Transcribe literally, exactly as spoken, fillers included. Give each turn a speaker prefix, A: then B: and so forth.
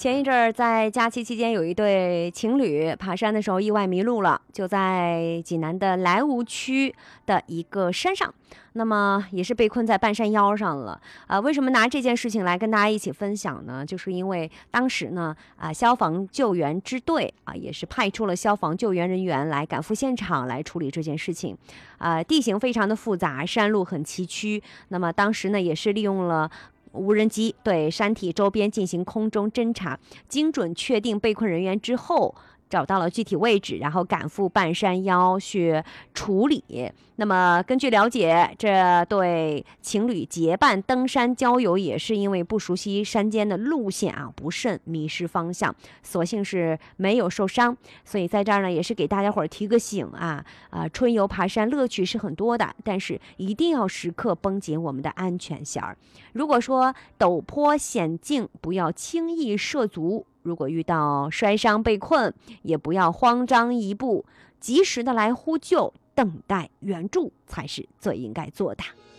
A: 前一阵儿在假期期间，有一对情侣爬山的时候意外迷路了，就在济南的莱芜区的一个山上，那么也是被困在半山腰上了。啊、为什么拿这件事情来跟大家一起分享呢？就是因为当时呢，啊、消防救援支队啊、也是派出了消防救援人员来赶赴现场来处理这件事情。啊、地形非常的复杂，山路很崎岖，那么当时呢也是利用了无人机对山体周边进行空中侦察，精准确定被困人员之后，找到了具体位置，然后赶赴半山腰去处理。那么根据了解，这对情侣结伴登山郊游，也是因为不熟悉山间的路线啊，不慎迷失方向，所幸是没有受伤。所以在这儿呢，也是给大家伙儿提个醒啊啊，春游爬山乐趣是很多的，但是一定要时刻绷紧我们的安全弦儿。如果说陡坡险境，不要轻易涉足；如果遇到摔伤被困，也不要慌张一步，及时的来呼救，等待援助才是最应该做的。